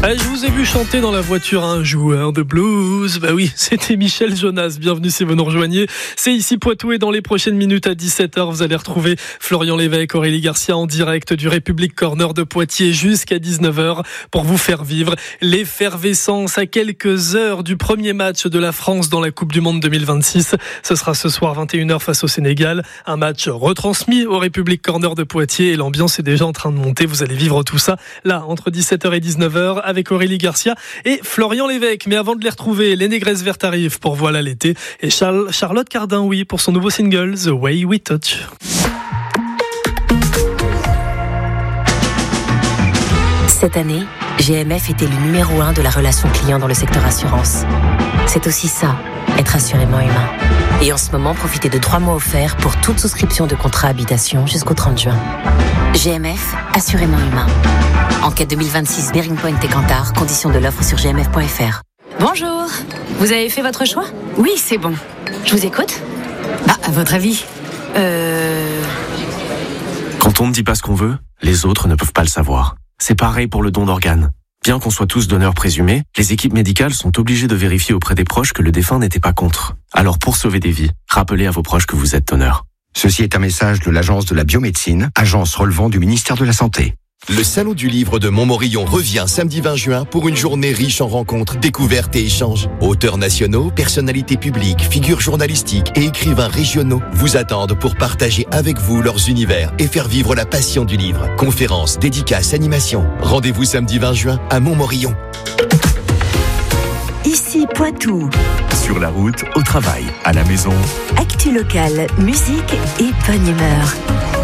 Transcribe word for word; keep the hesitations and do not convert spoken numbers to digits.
Ah, je vous ai vu chanter dans la voiture un joueur de blues. Bah oui, c'était Michel Jonas. Bienvenue si vous nous rejoignez. C'est ici Poitou et dans les prochaines minutes à dix-sept heures, vous allez retrouver Florian Lévesque, Aurélie Garcia en direct du République Corner de Poitiers jusqu'à dix-neuf heures pour vous faire vivre l'effervescence à quelques heures du premier match de la France dans la Coupe du Monde deux mille vingt-six. Ce sera ce soir vingt et une heures face au Sénégal. Un match retransmis au République Corner de Poitiers et l'ambiance est déjà en train de monter. Vous allez vivre tout ça là entre dix-sept heures et dix-neuf heures avec Aurélie Garcia et Florian Lévesque. Mais avant de les retrouver, les Négresses Vertes arrivent pour Voilà l'été et Charles, Charlotte Cardin, oui, pour son nouveau single The Way We Touch. Cette année, G M F était le numéro un de la relation client dans le secteur assurance. C'est aussi ça, être assurément humain. Et en ce moment, profitez de trois mois offerts pour toute souscription de contrat habitation jusqu'au trente juin. G M F, assurément humain. Enquête deux mille vingt-six, Bearing Point et Kantar, conditions de l'offre sur g m f point f r. Bonjour, vous avez fait votre choix ? Oui, c'est bon. Je vous écoute ? Ah, à votre avis ? Euh... Quand on ne dit pas ce qu'on veut, les autres ne peuvent pas le savoir. C'est pareil pour le don d'organes. Bien qu'on soit tous donneurs présumés, les équipes médicales sont obligées de vérifier auprès des proches que le défunt n'était pas contre. Alors pour sauver des vies, rappelez à vos proches que vous êtes donneur. Ceci est un message de l'Agence de la biomédecine, agence relevant du ministère de la Santé. Le Salon du Livre de Montmorillon revient samedi vingt juin pour une journée riche en rencontres, découvertes et échanges. Auteurs nationaux, personnalités publiques, figures journalistiques et écrivains régionaux vous attendent pour partager avec vous leurs univers et faire vivre la passion du livre. Conférences, dédicaces, animations. Rendez-vous samedi vingt juin à Montmorillon. Ici Poitou. Sur la route, au travail, à la maison. Actu locale, musique et bonne humeur.